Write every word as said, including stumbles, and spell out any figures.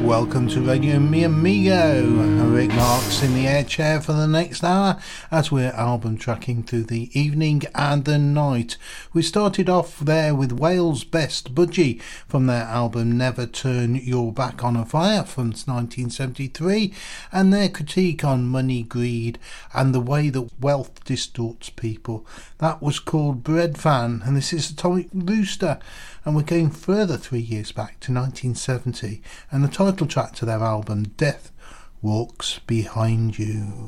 welcome to Radio Mi Amigo. Rick Marks in the air chair for the next hour as we're album tracking through the evening and the night. We started off there with Wales' Best Budgie from their album Never Turn Your Back on a Fire from nineteen seventy-three, and their critique on money, greed and the way that wealth distorts people. That was called Bread Fan, and this is Atomic Rooster. And we're going further three years back to nineteen seventy, and the title track to their album Death Walks Behind You.